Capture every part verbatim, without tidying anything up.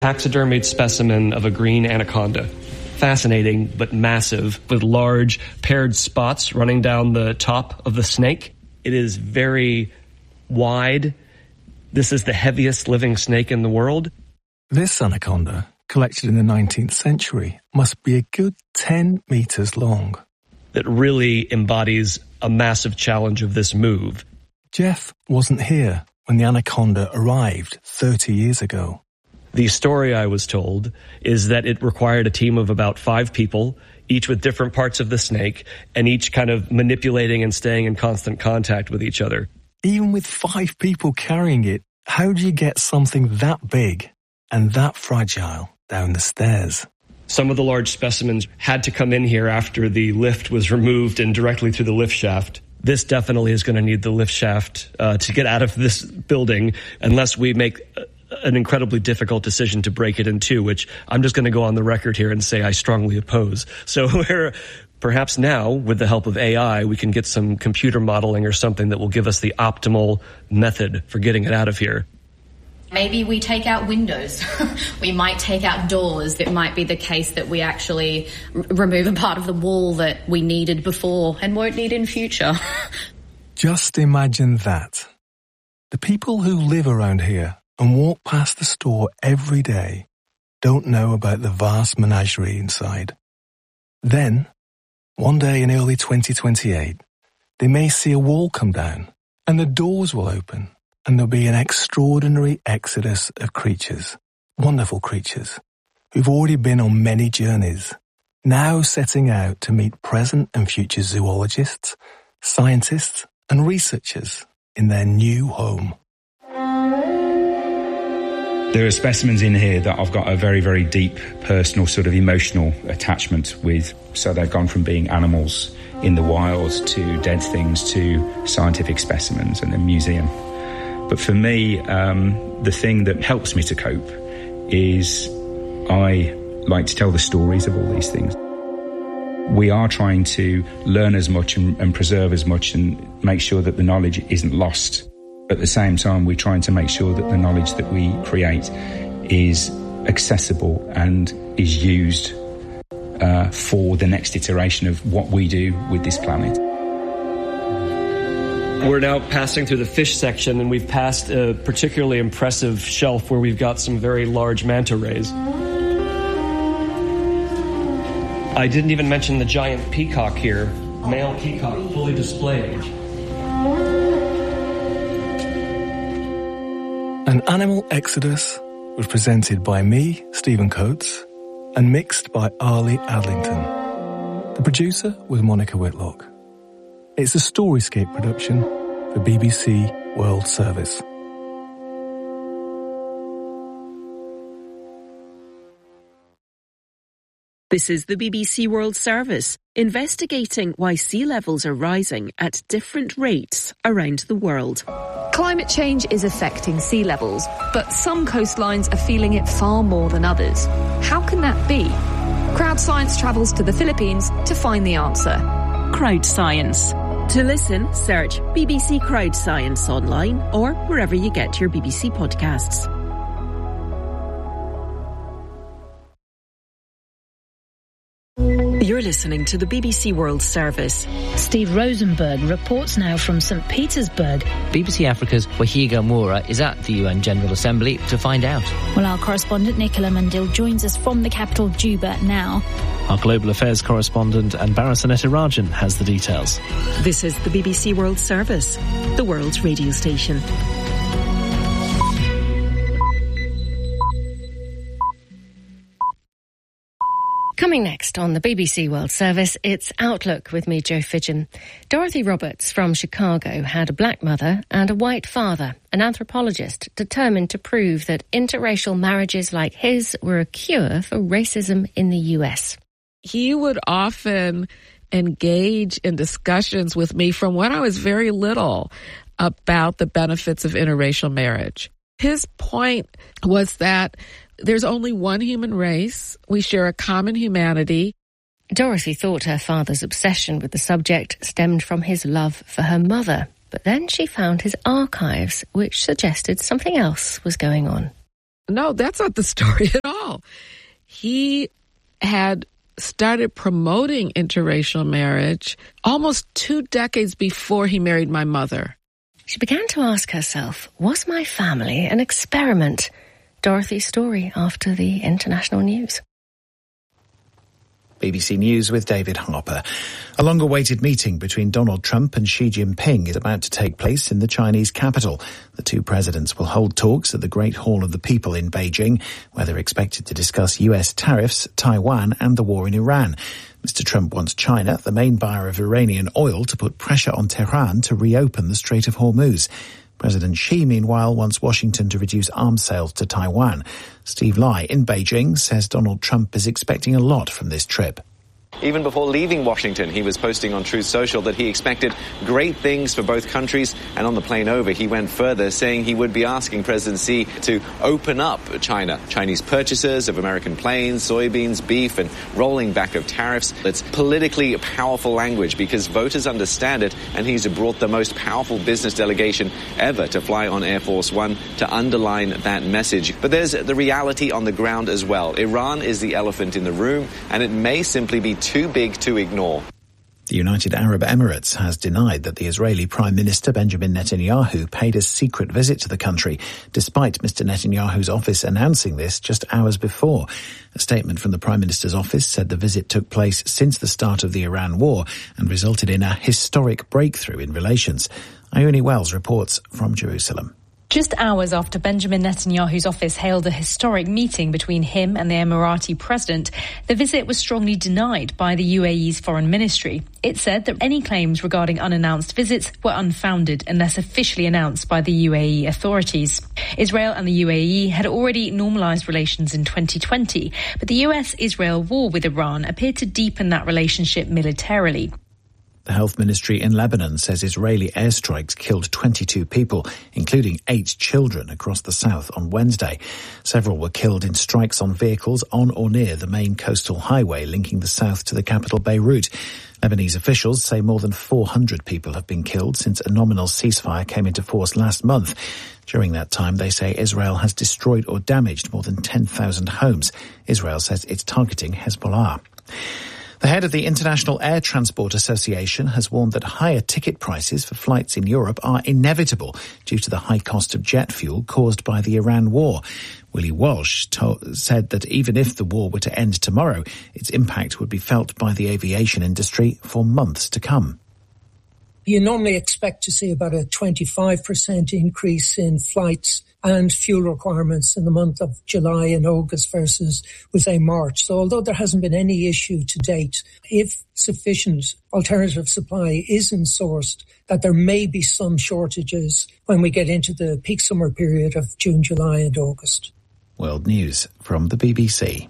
Taxidermied specimen of a green anaconda. Fascinating, but massive, with large paired spots running down the top of the snake. It is very wide. This is the heaviest living snake in the world. This anaconda, collected in the nineteenth century, must be a good ten meters long. That really embodies a massive challenge of this move. Jeff wasn't here when the anaconda arrived thirty years ago. The story I was told is that it required a team of about five people, each with different parts of the snake, and each kind of manipulating and staying in constant contact with each other. Even with five people carrying it, how do you get something that big and that fragile down the stairs? Some of the large specimens had to come in here after the lift was removed and directly through the lift shaft. This definitely is going to need the lift shaft uh, to get out of this building unless we make an incredibly difficult decision to break it in two, which I'm just going to go on the record here and say I strongly oppose. So we're, perhaps now, with the help of A I, we can get some computer modeling or something that will give us the optimal method for getting it out of here. Maybe we take out windows. We might take out doors. It might be the case that we actually r- remove a part of the wall that we needed before and won't need in future. Just imagine that. The people who live around here and walk past the store every day don't know about the vast menagerie inside. Then, one day in early twenty twenty-eight, they may see a wall come down and the doors will open and there'll be an extraordinary exodus of creatures, wonderful creatures, who've already been on many journeys, now setting out to meet present and future zoologists, scientists and researchers in their new home. There are specimens in here that I've got a very, very deep personal sort of emotional attachment with. So they've gone from being animals in the wild to dead things to scientific specimens and a museum. But for me, um, the thing that helps me to cope is I like to tell the stories of all these things. We are trying to learn as much and, and preserve as much and make sure that the knowledge isn't lost. At the same time, we're trying to make sure that the knowledge that we create is accessible and is used uh, for the next iteration of what we do with this planet. We're now passing through the fish section, and we've passed a particularly impressive shelf where we've got some very large manta rays. I didn't even mention the giant peacock here, male peacock, fully displayed. An Animal Exodus was presented by me, Stephen Coates, and mixed by Arlie Adlington. The producer was Monica Whitlock. It's a Storyscape production for B B C World Service. This is the B B C World Service, investigating why sea levels are rising at different rates around the world. Climate change is affecting sea levels, but some coastlines are feeling it far more than others. How can that be? Crowd Science travels to the Philippines to find the answer. Crowd Science. To listen, search B B C Crowd Science online or wherever you get your B B C podcasts. You're listening to the B B C World Service. Steve Rosenberg reports now from Saint Petersburg. B B C Africa's Wahiga Moura is at the U N General Assembly to find out. Well, our correspondent Nicola Mandil joins us from the capital Juba now. Our global affairs correspondent Anbara Sanetirajan has the details. This is the B B C World Service, the world's radio station. Coming next on the B B C World Service, it's Outlook with me, Jo Fidgen. Dorothy Roberts from Chicago had a black mother and a white father, an anthropologist determined to prove that interracial marriages like his were a cure for racism in the U S. He would often engage in discussions with me from when I was very little about the benefits of interracial marriage. His point was that there's only one human race. We share a common humanity. Dorothy thought her father's obsession with the subject stemmed from his love for her mother, but then she found his archives, which suggested something else was going on. No, that's not the story at all. He had started promoting interracial marriage almost two decades before he married my mother. She began to ask herself, was my family an experiment? Dorothy's story after the international news. B B C News with David Harper. A long-awaited meeting between Donald Trump and Xi Jinping is about to take place in the Chinese capital. The two presidents will hold talks at the Great Hall of the People in Beijing, where they're expected to discuss U S tariffs, Taiwan and the war in Iran. Mister Trump wants China, the main buyer of Iranian oil, to put pressure on Tehran to reopen the Strait of Hormuz. President Xi, meanwhile, wants Washington to reduce arms sales to Taiwan. Steve Lai in Beijing says Donald Trump is expecting a lot from this trip. Even before leaving Washington, he was posting on Truth Social that he expected great things for both countries. And on the plane over, he went further, saying he would be asking President Xi to open up China. Chinese purchases of American planes, soybeans, beef, and rolling back of tariffs. It's politically powerful language because voters understand it, and he's brought the most powerful business delegation ever to fly on Air Force One to underline that message. But there's the reality on the ground as well. Iran is the elephant in the room, and it may simply be too big to ignore. The United Arab Emirates has denied that the Israeli Prime Minister Benjamin Netanyahu paid a secret visit to the country, despite Mister Netanyahu's office announcing this just hours before. A statement from the Prime Minister's office said the visit took place since the start of the Iran war and resulted in a historic breakthrough in relations. Ione Wells reports from Jerusalem. Just hours after Benjamin Netanyahu's office hailed a historic meeting between him and the Emirati president, the visit was strongly denied by the U A E's foreign ministry. It said that any claims regarding unannounced visits were unfounded unless officially announced by the U A E authorities. Israel and the U A E had already normalized relations in twenty twenty, but the U S-Israel war with Iran appeared to deepen that relationship militarily. The health ministry in Lebanon says Israeli airstrikes killed twenty-two people, including eight children, across the south on Wednesday. Several were killed in strikes on vehicles on or near the main coastal highway linking the south to the capital Beirut. Lebanese officials say more than four hundred people have been killed since a nominal ceasefire came into force last month. During that time, they say Israel has destroyed or damaged more than ten thousand homes. Israel says it's targeting Hezbollah. The head of the International Air Transport Association has warned that higher ticket prices for flights in Europe are inevitable due to the high cost of jet fuel caused by the Iran war. Willie Walsh to- said that even if the war were to end tomorrow, its impact would be felt by the aviation industry for months to come. You normally expect to see about a twenty-five percent increase in flights and fuel requirements in the month of July and August versus, we'll say, March. So although there hasn't been any issue to date, if sufficient alternative supply isn't sourced, that there may be some shortages when we get into the peak summer period of June, July and August. World News from the B B C.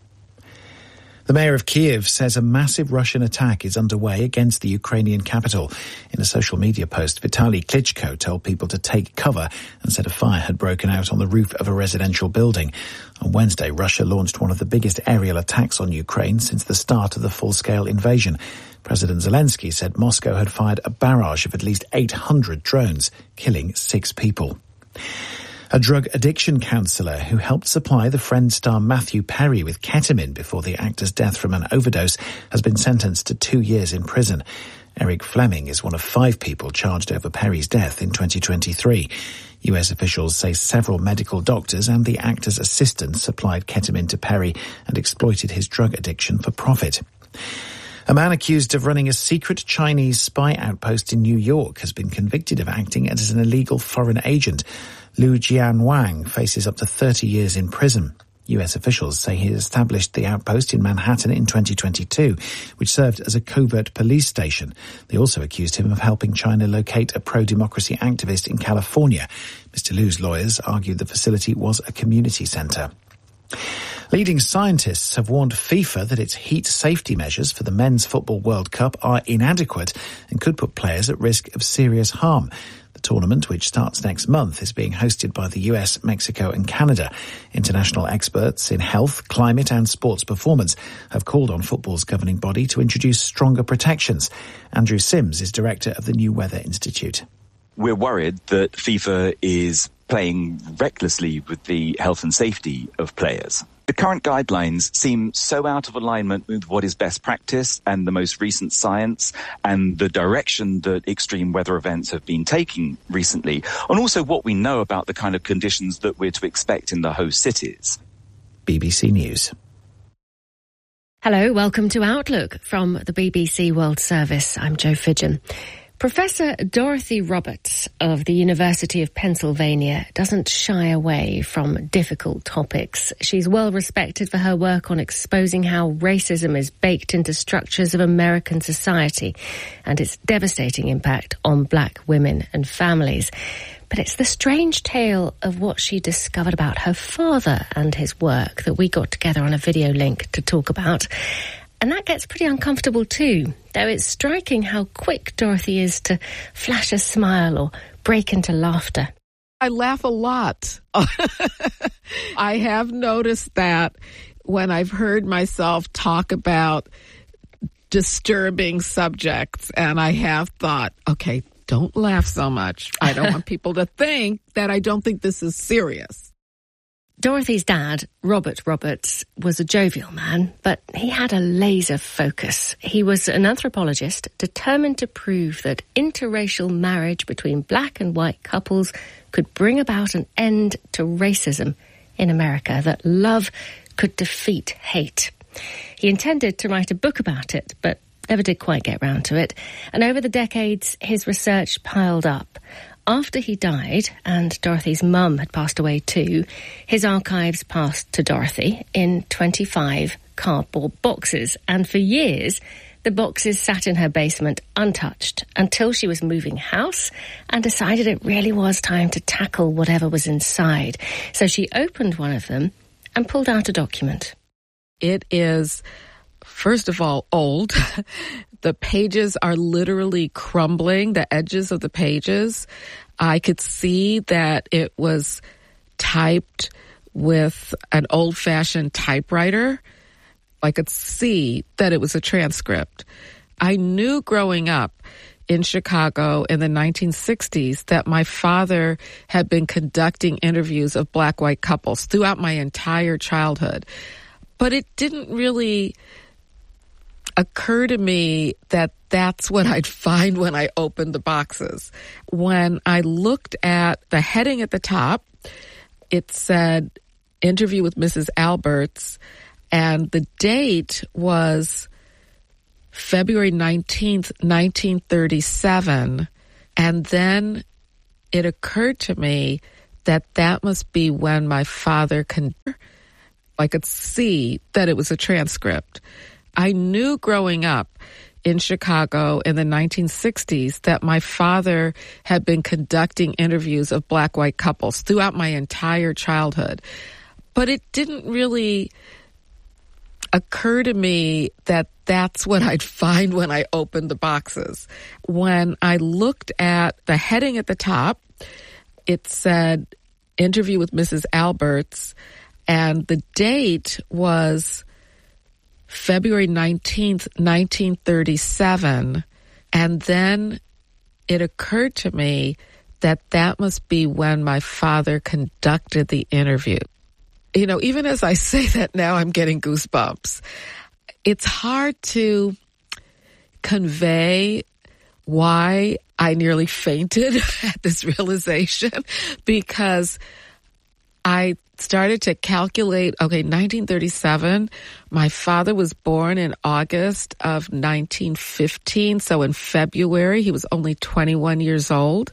The mayor of Kiev says a massive Russian attack is underway against the Ukrainian capital. In a social media post, Vitaly Klitschko told people to take cover and said a fire had broken out on the roof of a residential building. On Wednesday, Russia launched one of the biggest aerial attacks on Ukraine since the start of the full-scale invasion. President Zelensky said Moscow had fired a barrage of at least eight hundred drones, killing six people. A drug addiction counsellor who helped supply the Friends star Matthew Perry with ketamine before the actor's death from an overdose has been sentenced to two years in prison. Eric Fleming is one of five people charged over Perry's death in twenty twenty-three. U S officials say several medical doctors and the actor's assistants supplied ketamine to Perry and exploited his drug addiction for profit. A man accused of running a secret Chinese spy outpost in New York has been convicted of acting as an illegal foreign agent. Liu Jianwang faces up to thirty years in prison. U S officials say he established the outpost in Manhattan in twenty twenty-two, which served as a covert police station. They also accused him of helping China locate a pro-democracy activist in California. Mister Liu's lawyers argued the facility was a community centre. Leading scientists have warned FIFA that its heat safety measures for the Men's Football World Cup are inadequate and could put players at risk of serious harm. The tournament, which starts next month, is being hosted by the U S, Mexico and Canada. International experts in health, climate and sports performance have called on football's governing body to introduce stronger protections. Andrew Sims is director of the New Weather Institute. We're worried that FIFA is playing recklessly with the health and safety of players. The current guidelines seem so out of alignment with what is best practice and the most recent science and the direction that extreme weather events have been taking recently, and also what we know about the kind of conditions that we're to expect in the host cities. B B C News. Hello, welcome to Outlook from the B B C World Service. I'm Jo Fidgen. Professor Dorothy Roberts of the University of Pennsylvania doesn't shy away from difficult topics. She's well respected for her work on exposing how racism is baked into structures of American society and its devastating impact on black women and families. But it's the strange tale of what she discovered about her father and his work that we got together on a video link to talk about. And that gets pretty uncomfortable too, though it's striking how quick Dorothy is to flash a smile or break into laughter. I laugh a lot. I have noticed that when I've heard myself talk about disturbing subjects, and I have thought, okay, don't laugh so much. I don't want people to think that I don't think this is serious. Dorothy's dad, Robert Roberts, was a jovial man, but he had a laser focus. He was an anthropologist determined to prove that interracial marriage between black and white couples could bring about an end to racism in America, that love could defeat hate. He intended to write a book about it, but never did quite get round to it. And over the decades, his research piled up. After he died, and Dorothy's mum had passed away too, his archives passed to Dorothy in twenty-five cardboard boxes. And for years, the boxes sat in her basement untouched until she was moving house and decided it really was time to tackle whatever was inside. So she opened one of them and pulled out a document. It is, first of all, old. The pages are literally crumbling, the edges of the pages. I could see that it was typed with an old-fashioned typewriter. I could see that it was a transcript. I knew growing up in Chicago in the nineteen sixties that my father had been conducting interviews of black-white couples throughout my entire childhood. But it didn't really occur to me that that's what I'd find when I opened the boxes. When I looked at the heading at the top, it said, interview with Missus Alberts, and the date was February nineteenth, nineteen thirty-seven. And then it occurred to me that that must be when my father con- I could see that it was a transcript. I knew growing up in Chicago in the nineteen sixties that my father had been conducting interviews of black-white couples throughout my entire childhood. But it didn't really occur to me that that's what I'd find when I opened the boxes. When I looked at the heading at the top, it said, interview with Missus Alberts, and the date was February nineteenth, nineteen thirty-seven. And then it occurred to me that that must be when my father conducted the interview. You know, even as I say that now, I'm getting goosebumps. It's hard to convey why I nearly fainted at this realization, because I started to calculate, okay, nineteen thirty-seven, my father was born in August of nineteen fifteen, so in February, he was only twenty-one years old.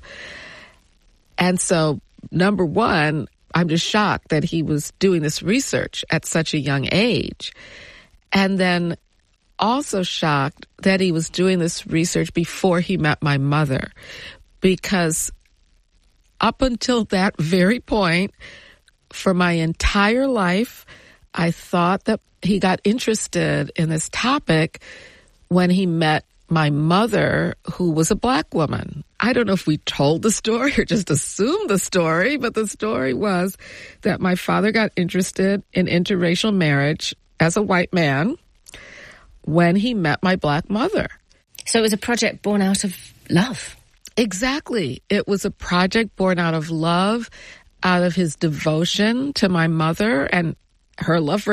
And so, number one, I'm just shocked that he was doing this research at such a young age. And then also shocked that he was doing this research before he met my mother, because up until that very point, for my entire life, I thought that he got interested in this topic when he met my mother, who was a black woman. I don't know if we told the story or just assumed the story, but the story was that my father got interested in interracial marriage as a white man when he met my black mother. So it was a project born out of love. Exactly. It was a project born out of love out of his devotion to my mother and her love for